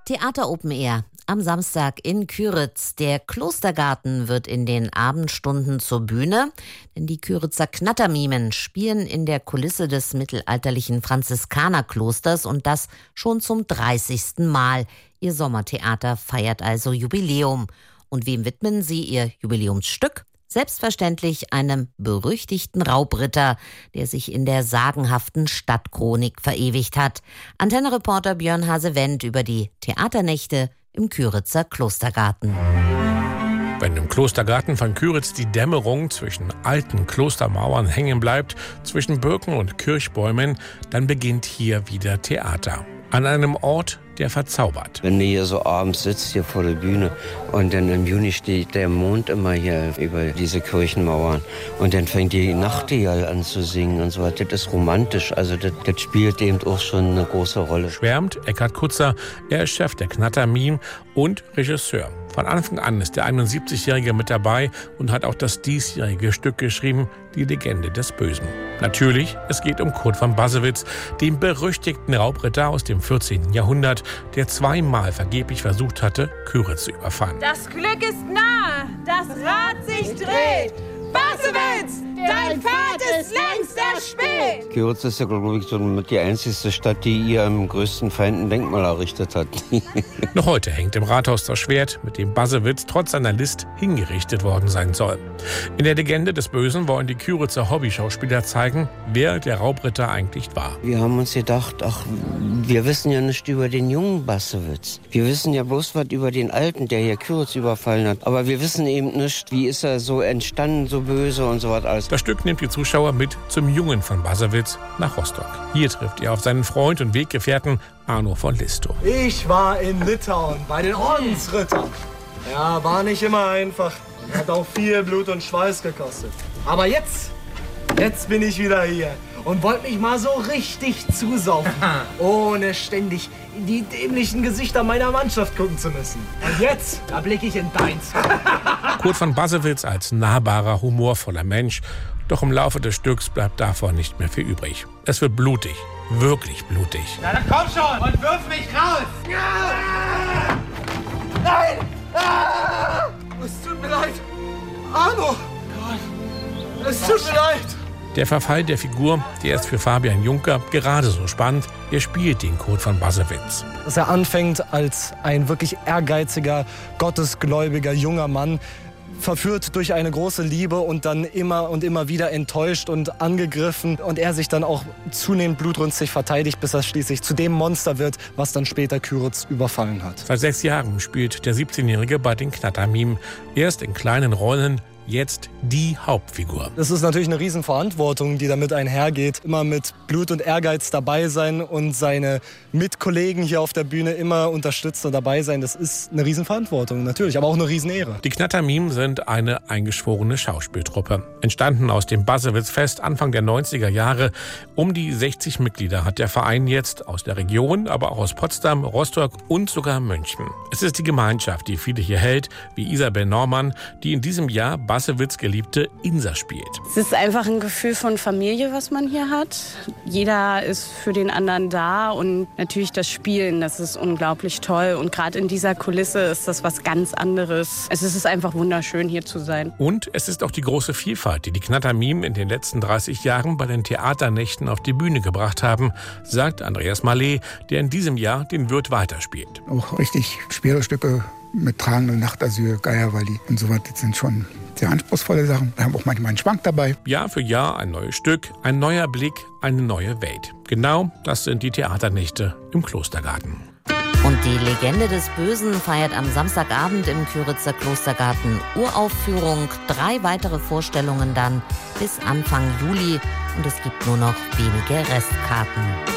Theater Open Air am Samstag in Kyritz. Der Klostergarten wird in den Abendstunden zur Bühne, denn die Kyritzer Knattermimen spielen in der Kulisse des mittelalterlichen Franziskanerklosters und das schon zum 30. Mal. Ihr Sommertheater feiert also Jubiläum. Und wem widmen sie ihr Jubiläumsstück? Selbstverständlich einem berüchtigten Raubritter, der sich in der sagenhaften Stadtchronik verewigt hat. Antenne-Reporter Björn Hase-Wendt über die Theaternächte im Kyritzer Klostergarten. Wenn im Klostergarten von Kyritz die Dämmerung zwischen alten Klostermauern hängen bleibt, zwischen Birken und Kirchbäumen, dann beginnt hier wieder Theater. An einem Ort, der verzaubert. Wenn du hier so abends sitzt, hier vor der Bühne, und dann im Juni steht der Mond immer hier über diese Kirchenmauern und dann fängt die Nachtigall an zu singen und so weiter. Das ist romantisch, also das spielt eben auch schon eine große Rolle. Schwärmt Eckhard Kutzer, er ist Chef der Knattermime und Regisseur. Von Anfang an ist der 71-Jährige mit dabei und hat auch das diesjährige Stück geschrieben, Die Legende des Bösen. Natürlich, es geht um Kurt von Bassewitz, den berüchtigten Raubritter aus dem 14. Jahrhundert, der zweimal vergeblich versucht hatte, Kyritz zu überfallen. Das Glück ist nahe, das Rad sich dreht. Bassewitz, dein Pfad ist längst erspäht. Kyritz ist ja, glaube ich, so mit die einzige Stadt, die ihrem größten Feind ein Denkmal errichtet hat. Noch heute hängt im Rathaus das Schwert, mit dem Bassewitz trotz seiner List hingerichtet worden sein soll. In der Legende des Bösen wollen die Kyritzer Hobbyschauspieler zeigen, wer der Raubritter eigentlich war. Wir haben uns gedacht, wir wissen ja nicht über den jungen Bassewitz. Wir wissen ja bloß was über den Alten, der hier Kyritz überfallen hat. Aber wir wissen eben nicht, wie ist er so entstanden, so böse und so was alles. Das Stück nimmt die Zuschauer mit zum Jungen von Bassewitz nach Rostock. Hier trifft er auf seinen Freund und Weggefährten Arno von Listow. Ich war in Litauen bei den Ordensrittern. Ja, war nicht immer einfach. Hat auch viel Blut und Schweiß gekostet. Aber jetzt bin ich wieder hier und wollte mich mal so richtig zusaufen, ohne ständig in die dämlichen Gesichter meiner Mannschaft gucken zu müssen. Und jetzt, da blicke ich in deins. Kurt von Bassewitz als nahbarer, humorvoller Mensch. Doch im Laufe des Stücks bleibt davon nicht mehr viel übrig. Es wird blutig, wirklich blutig. Na dann komm schon und wirf mich raus! Ja! Nein! Ah! Es tut mir leid. Arno! Es tut mir leid. Der Verfall der Figur, der ist für Fabian Juncker gerade so spannend. Er spielt den Kurt von Bassewitz. Dass er anfängt als ein wirklich ehrgeiziger, gottesgläubiger junger Mann, verführt durch eine große Liebe und dann immer und immer wieder enttäuscht und angegriffen und er sich dann auch zunehmend blutrünstig verteidigt, bis er schließlich zu dem Monster wird, was dann später Kyritz überfallen hat. Seit 6 Jahren spielt der 17-Jährige bei den Knattermimen. Erst in kleinen Rollen, jetzt die Hauptfigur. Das ist natürlich eine Riesenverantwortung, die damit einhergeht. Immer mit Blut und Ehrgeiz dabei sein und seine Mitkollegen hier auf der Bühne immer unterstützen und dabei sein. Das ist eine Riesenverantwortung, natürlich, aber auch eine Riesenehre. Die Knattermimen sind eine eingeschworene Schauspieltruppe. Entstanden aus dem Bassewitz-Fest Anfang der 90er Jahre. Um die 60 Mitglieder hat der Verein jetzt aus der Region, aber auch aus Potsdam, Rostock und sogar München. Es ist die Gemeinschaft, die viele hier hält, wie Isabel Normann, die in diesem Jahr Bassewitz geliebte Insa spielt. Es ist einfach ein Gefühl von Familie, was man hier hat. Jeder ist für den anderen da und natürlich das Spielen, das ist unglaublich toll. Und gerade in dieser Kulisse ist das was ganz anderes. Es ist einfach wunderschön, hier zu sein. Und es ist auch die große Vielfalt, die die Knattermimen in den letzten 30 Jahren bei den Theaternächten auf die Bühne gebracht haben, sagt Andreas Mallet, der in diesem Jahr den Wirt weiterspielt. Auch richtig schwere Stücke mit Tragende Nachtasyl, Geierwalli und so weiter. Das sind schon sehr anspruchsvolle Sachen. Wir haben auch manchmal einen Schwank dabei. Jahr für Jahr ein neues Stück, ein neuer Blick, eine neue Welt. Genau das sind die Theaternächte im Klostergarten. Und die Legende des Bösen feiert am Samstagabend im Kyritzer Klostergarten Uraufführung. 3 weitere Vorstellungen dann bis Anfang Juli. Und es gibt nur noch wenige Restkarten.